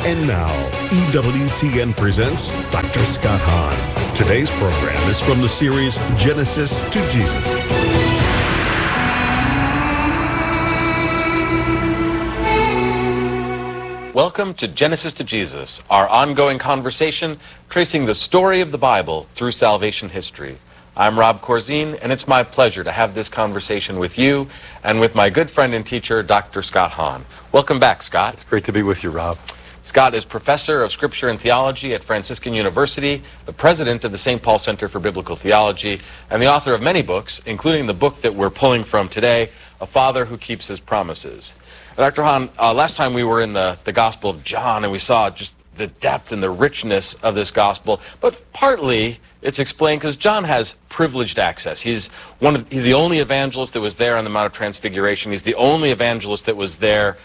And now, EWTN presents Dr. Scott Hahn. Today's program is from the series Genesis to Jesus. Welcome to Genesis to Jesus, our ongoing conversation tracing the story of the Bible through salvation history. I'm Rob Corzine, and it's my pleasure to have this conversation with you and with my good friend and teacher, Dr. Scott Hahn. Welcome back, Scott. It's great to be with you, Rob. Scott is professor of Scripture and Theology at Franciscan University, the president of the St. Paul Center for Biblical Theology, and the author of many books, including the book that we're pulling from today, A Father Who Keeps His Promises. Dr. Hahn, last time we were in the Gospel of John, and we saw just the depth and the richness of this gospel, but partly it's explained because John has privileged access. He's the only evangelist that was there on the Mount of Transfiguration. He's the only evangelist that was there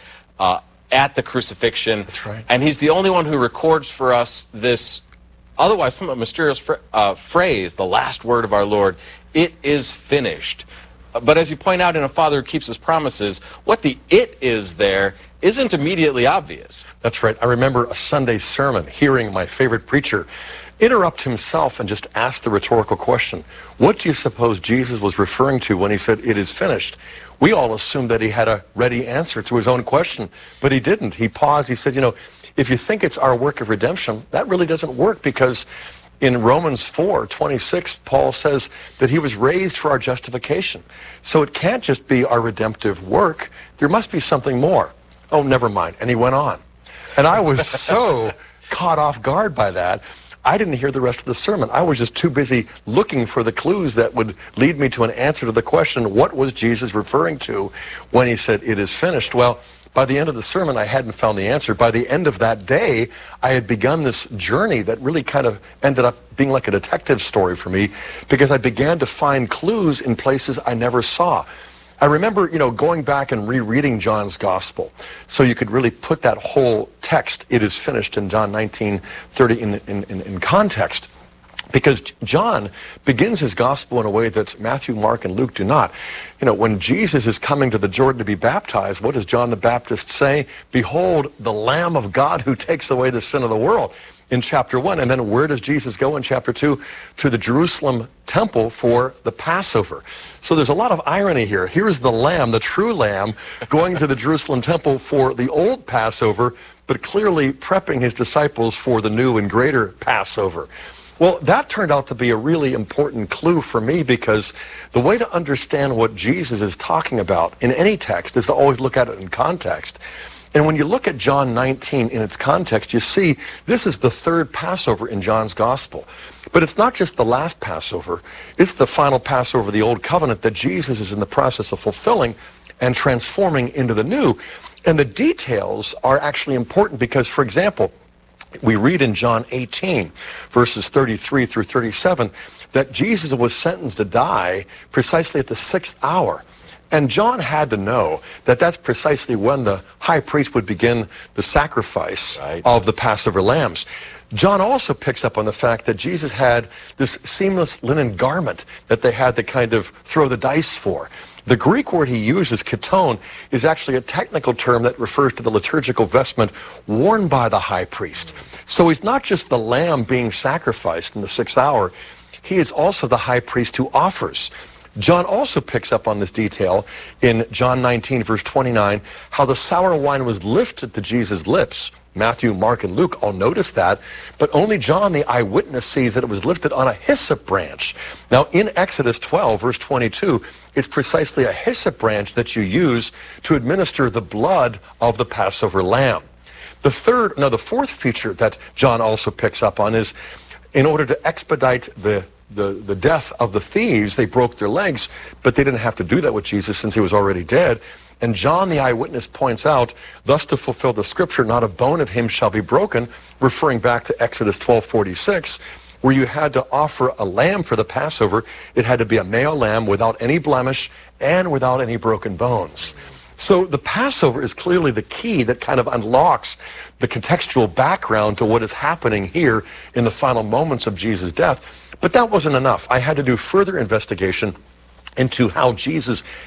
at the crucifixion. That's right. And he's the only one who records for us this otherwise somewhat mysterious phrase, the last word of our Lord, "It is finished." But as you point out in A Father Who Keeps His Promises, what the "it" is there isn't immediately obvious. That's right. I remember a Sunday sermon hearing my favorite preacher interrupt himself and just ask the rhetorical question, what do you suppose Jesus was referring to when he said, "It is finished"? We all assumed that he had a ready answer to his own question, but he didn't. He paused. He said, if you think it's our work of redemption, that really doesn't work, because in Romans 4:26, Paul says that he was raised for our justification. So it can't just be our redemptive work. There must be something more. Oh, never mind. And he went on. And I was so caught off guard by that, I didn't hear the rest of the sermon. I was just too busy looking for the clues that would lead me to an answer to the question, what was Jesus referring to when he said, "It is finished"? Well, by the end of the sermon, I hadn't found the answer. By the end of that day, I had begun this journey that really kind of ended up being like a detective story for me, because I began to find clues in places I never saw. I remember, going back and rereading John's gospel so you could really put that whole text, "It is finished" in John 19:30 in context. Because John begins his gospel in a way that Matthew, Mark, and Luke do not. When Jesus is coming to the Jordan to be baptized, what does John the Baptist say? "Behold, the Lamb of God who takes away the sin of the world," in chapter 1. And then where does Jesus go in chapter 2? To the Jerusalem temple for the Passover. So there's a lot of irony here. Here's the Lamb, the true Lamb, going to the Jerusalem temple for the old Passover, but clearly prepping his disciples for the new and greater Passover. Well, that turned out to be a really important clue for me, because the way to understand what Jesus is talking about in any text is to always look at it in context. And when you look at John 19 in its context, you see this is the third Passover in John's gospel. But it's not just the last Passover, it's the final Passover of the Old Covenant that Jesus is in the process of fulfilling and transforming into the new. And the details are actually important because, for example, we read in John 18, verses 33 through 37, that Jesus was sentenced to die precisely at the 6th hour. And John had to know that that's precisely when the high priest would begin the sacrifice of the Passover lambs. John also picks up on the fact that Jesus had this seamless linen garment that they had to kind of throw the dice for. The Greek word he uses, keton, is actually a technical term that refers to the liturgical vestment worn by the high priest. So he's not just the lamb being sacrificed in the 6th hour, he is also the high priest who offers. John also picks up on this detail in John 19, verse 29, how the sour wine was lifted to Jesus' lips. Matthew, Mark, and Luke all notice that, but only John, the eyewitness, sees that it was lifted on a hyssop branch. Now, in Exodus 12, verse 22, it's precisely a hyssop branch that you use to administer the blood of the Passover lamb. The fourth feature that John also picks up on is, in order to expedite the death of the thieves, they broke their legs, but they didn't have to do that with Jesus since he was already dead. And John, the eyewitness, points out, thus to fulfill the scripture, not a bone of him shall be broken, referring back to Exodus 12:46, where you had to offer a lamb for the Passover. It had to be a male lamb without any blemish and without any broken bones. So the Passover is clearly the key that kind of unlocks the contextual background to what is happening here in the final moments of Jesus' death. But that wasn't enough. I had to do further investigation into how Jesus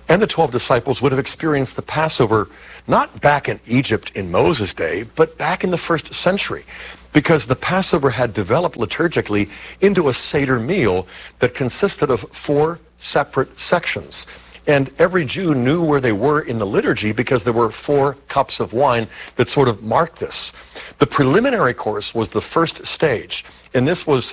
and the 12 disciples would have experienced the Passover not back in Egypt in Moses' day, but back in the first century, because the Passover had developed liturgically into a Seder meal that consisted of 4 separate sections. And every Jew knew where they were in the liturgy because there were 4 cups of wine that sort of marked this. The preliminary course was the first stage, and this was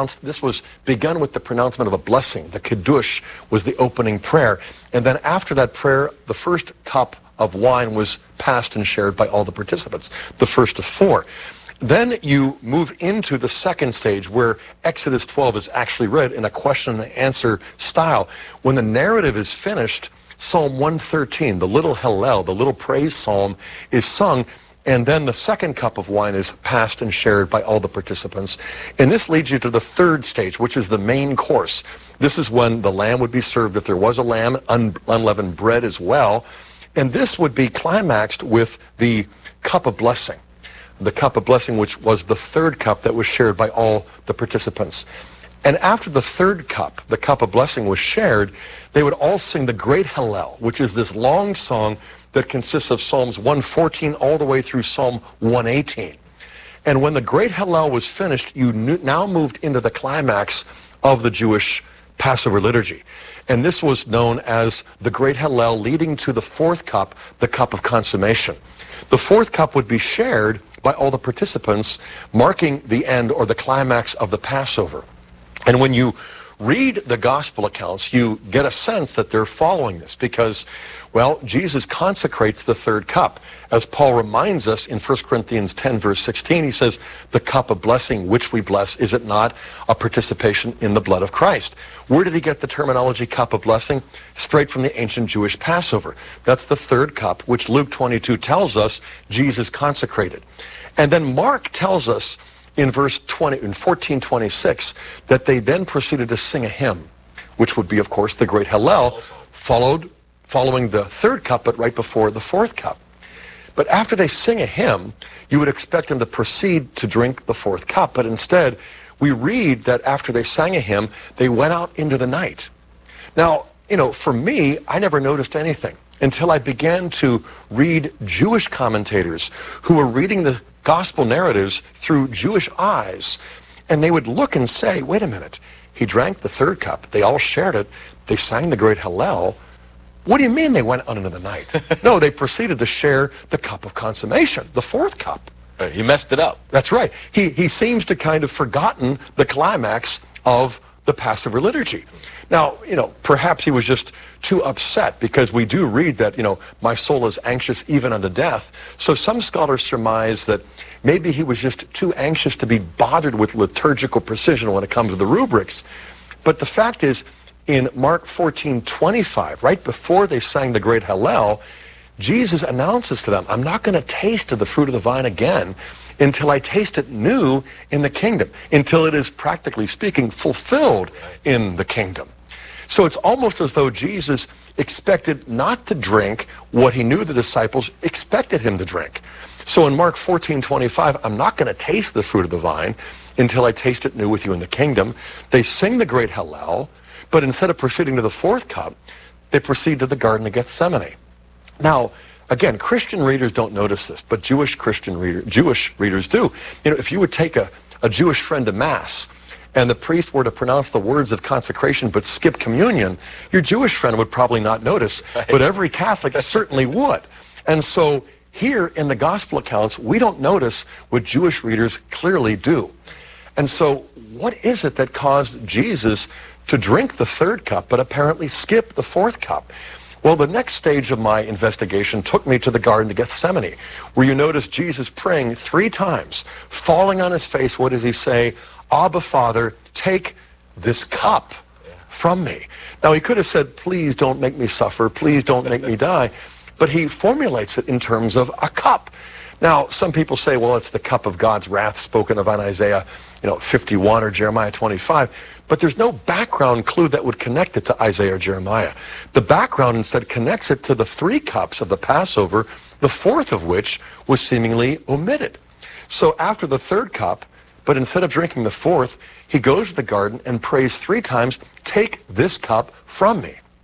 begun with the pronouncement of a blessing. The Kiddush was the opening prayer. And then after that prayer, the first cup of wine was passed and shared by all the participants, the first of 4. Then you move into the second stage where Exodus 12 is actually read in a question and answer style. When the narrative is finished, Psalm 113, the little Hallel, the little praise psalm, is sung, and then the second cup of wine is passed and shared by all the participants. And this leads you to the third stage, which is the main course. This is when the lamb would be served, if there was a lamb, unleavened bread as well. And this would be climaxed with the cup of blessing. The cup of blessing, which was the third cup that was shared by all the participants. And after the third cup, the cup of blessing, was shared, they would all sing the Great Hallel, which is this long song that consists of Psalms 114 all the way through Psalm 118. And when the Great Hallel was finished, you now moved into the climax of the Jewish Passover liturgy. And this was known as the Great Hallel, leading to the fourth cup, the cup of consummation. The fourth cup would be shared by all the participants, marking the end or the climax of the Passover. And when you read the gospel accounts, you get a sense that they're following this because, well, Jesus consecrates the third cup. As Paul reminds us in 1 Corinthians 10, verse 16, he says, the cup of blessing which we bless, is it not a participation in the blood of Christ? Where did he get the terminology cup of blessing? Straight from the ancient Jewish Passover. That's the third cup, which Luke 22 tells us Jesus consecrated. And then Mark tells us in verse 14:26 that they then proceeded to sing a hymn, which would be, of course, the Great Hallel, following the third cup, but right before the fourth cup. But after they sing a hymn, you would expect them to proceed to drink the fourth cup. But instead, we read that after they sang a hymn, they went out into the night. Now, for me, I never noticed anything until I began to read Jewish commentators who were reading the gospel narratives through Jewish eyes. And they would look and say, wait a minute, he drank the third cup. They all shared it. They sang the Great Hallel. What do you mean they went out into the night? No, they proceeded to share the cup of consummation, the fourth cup. He messed it up. That's right. He seems to kind of forgotten the climax of the Passover liturgy. Now, perhaps he was just too upset because we do read that, my soul is anxious even unto death. So some scholars surmise that maybe he was just too anxious to be bothered with liturgical precision when it comes to the rubrics. But the fact is, in Mark 14:25, right before they sang the Great Hallel, Jesus announces to them, I'm not going to taste of the fruit of the vine again until I taste it new in the kingdom, until it is, practically speaking, fulfilled in the kingdom. So it's almost as though Jesus expected not to drink what he knew the disciples expected him to drink. So in Mark 14:25, I'm not going to taste the fruit of the vine until I taste it new with you in the kingdom. They sing the Great Hallel, but instead of proceeding to the fourth cup, they proceed to the Garden of Gethsemane. Now, again, Christian readers don't notice this, but Jewish readers do. If you would take a Jewish friend to Mass, and the priest were to pronounce the words of consecration but skip communion, your Jewish friend would probably not notice, but every Catholic certainly would. And so here in the gospel accounts, we don't notice what Jewish readers clearly do. And so what is it that caused Jesus to drink the third cup but apparently skip the fourth cup? Well, the next stage of my investigation took me to the Garden of Gethsemane, where you notice Jesus praying 3 times, falling on his face. What does he say? Abba, Father, take this cup from me. Now, he could have said, please don't make me suffer, please don't make me die, but he formulates it in terms of a cup. Now, some people say, well, it's the cup of God's wrath spoken of in Isaiah 51 or Jeremiah 25. But there's no background clue that would connect it to Isaiah or Jeremiah. The background instead connects it to the 3 cups of the Passover, the fourth of which was seemingly omitted. So after the third cup, but instead of drinking the fourth, he goes to the garden and prays 3 times, take this cup from me.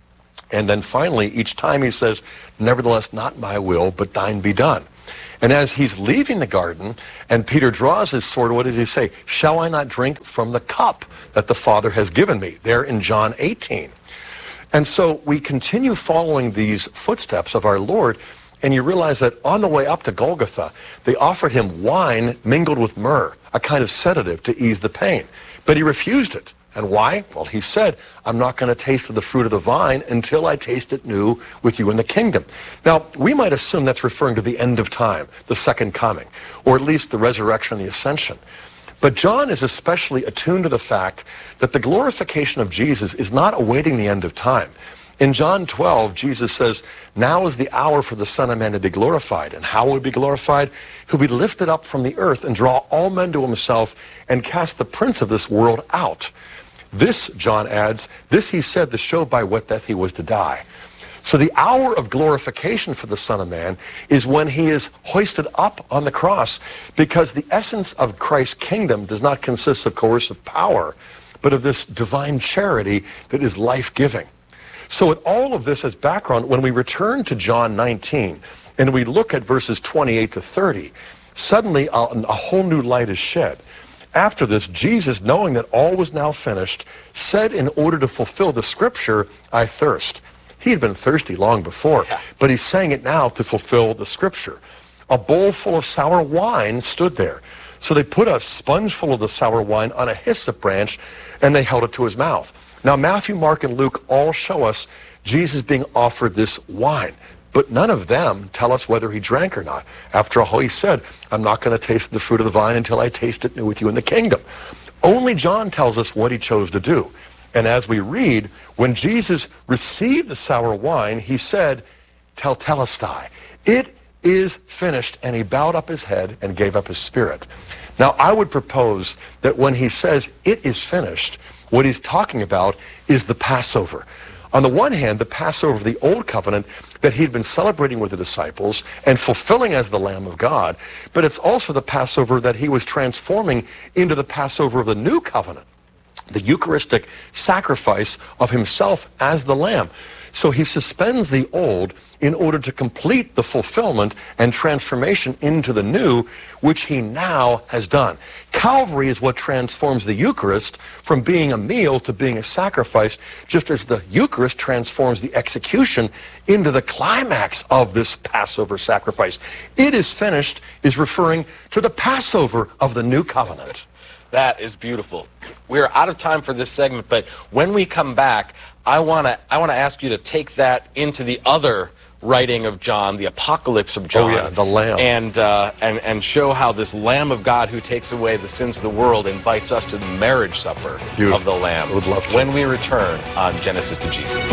And then finally, each time he says, nevertheless, not my will, but thine be done. And as he's leaving the garden, and Peter draws his sword, what does he say? Shall I not drink from the cup that the Father has given me? There in John 18. And so we continue following these footsteps of our Lord, and you realize that on the way up to Golgotha, they offered him wine mingled with myrrh, a kind of sedative to ease the pain. But he refused it. And why? Well, he said, I'm not going to taste of the fruit of the vine until I taste it new with you in the kingdom. Now, we might assume that's referring to the end of time, the second coming, or at least the resurrection and the ascension. But John is especially attuned to the fact that the glorification of Jesus is not awaiting the end of time. In John 12, Jesus says, now is the hour for the Son of Man to be glorified. And how will he be glorified? He'll be lifted up from the earth and draw all men to himself and cast the prince of this world out. This, John adds, this he said to show by what death he was to die. So the hour of glorification for the Son of Man is when he is hoisted up on the cross, because the essence of Christ's kingdom does not consist of coercive power, but of this divine charity that is life-giving. So with all of this as background, when we return to John 19 and we look at verses 28 to 30, suddenly a whole new light is shed. After this, Jesus, knowing that all was now finished, said in order to fulfill the scripture, I thirst. He had been thirsty long before, but he's saying it now to fulfill the scripture. A bowl full of sour wine stood there. So they put a sponge full of the sour wine on a hyssop branch, and they held it to his mouth. Now, Matthew, Mark, and Luke all show us Jesus being offered this wine, but none of them tell us whether he drank or not. After all, he said, I'm not going to taste the fruit of the vine until I taste it new with you in the kingdom. Only John tells us what he chose to do. And as we read, when Jesus received the sour wine, he said, Tetelestai, it is finished, and he bowed up his head and gave up his spirit. Now, I would propose that when he says it is finished, what he's talking about is the Passover. On the one hand, the Passover of the Old Covenant that he'd been celebrating with the disciples and fulfilling as the Lamb of God, but it's also the Passover that he was transforming into the Passover of the New Covenant, the Eucharistic sacrifice of himself as the Lamb. So he suspends the old in order to complete the fulfillment and transformation into the new, which he now has done. Calvary is what transforms the Eucharist from being a meal to being a sacrifice, just as the Eucharist transforms the execution into the climax of this Passover sacrifice. It is finished is referring to the Passover of the new covenant. That is beautiful. We're out of time for this segment, but when we come back, I want to ask you to take that into the other writing of John, the Apocalypse of John. Oh yeah, the Lamb. And show how this Lamb of God who takes away the sins of the world invites us to the marriage supper of the Lamb. I would love to. When we return on Genesis to Jesus.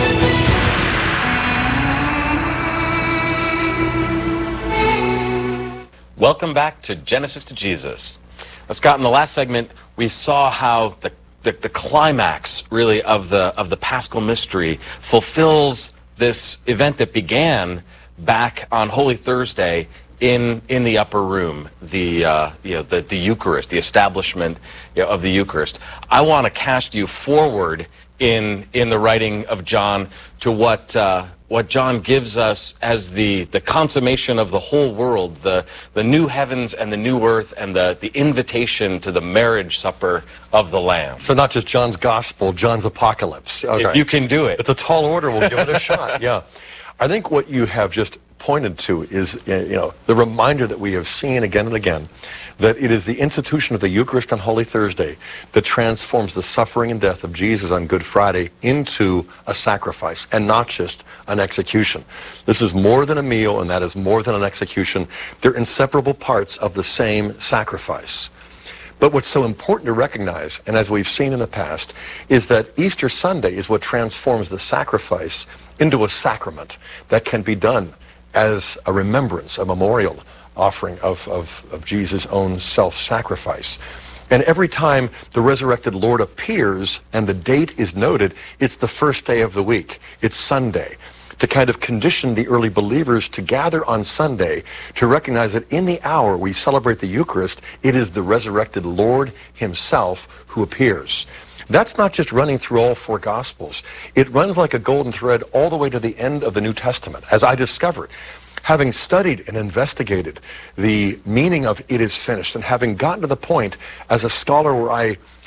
Welcome back to Genesis to Jesus. Now, Scott, in the last segment, we saw how the climax, really, of the Paschal mystery fulfills this event that began back on Holy Thursday in the upper room, the Eucharist, the establishment of the Eucharist. I want to cast you forward in the writing of John to what John gives us as the consummation of the whole world, the new heavens and the new earth, and the invitation to the marriage supper of the Lamb. So not just John's Gospel, John's Apocalypse. Okay. If you can do it. It's a tall order. We'll give it a shot. Yeah. I think what you have just pointed to is, the reminder that we have seen again and again, that it is the institution of the Eucharist on Holy Thursday that transforms the suffering and death of Jesus on Good Friday into a sacrifice and not just an execution. This is more than a meal, and that is more than an execution. They're inseparable parts of the same sacrifice. But what's so important to recognize, and as we've seen in the past, is that Easter Sunday is what transforms the sacrifice into a sacrament that can be done as a remembrance, a memorial offering of Jesus' own self-sacrifice. And every time the resurrected Lord appears and the date is noted, it's the first day of the week. It's Sunday. to kind of condition the early believers to gather on Sunday to recognize that in the hour we celebrate the Eucharist, it is the resurrected Lord himself who appears. That's not just running through all four Gospels. It runs like a golden thread all the way to the end of the New Testament, as I discovered. Having studied and investigated the meaning of "it is finished," and having gotten to the point as a scholar where I